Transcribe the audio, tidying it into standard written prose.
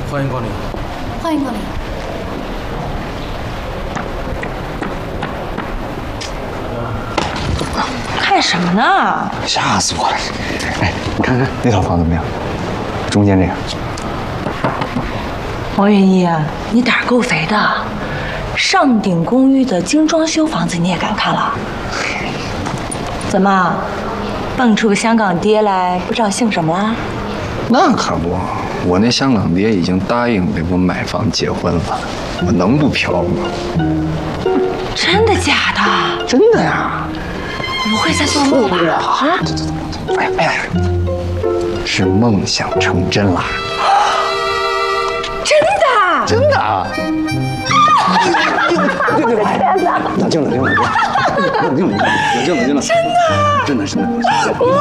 欢迎光临。 欢迎光临。 看什么呢？ 吓死我了！哎，你看看那套房怎么样？中间这个。 王云一，你胆儿够肥的，上鼎公寓的精装修房子你也敢看了？怎么，蹦出个香港爹来，不知道姓什么了？ 那可不，我那香港爹已经答应为我买房结婚了，我能不嫖吗？ 真的假的？ 真的呀！ 不会在做梦吧？啊！ 哎呀，是梦想成真了。 真的？ 真的啊！冷静，冷静，冷静，冷静，冷静，冷静，冷静，真的，真的，真的。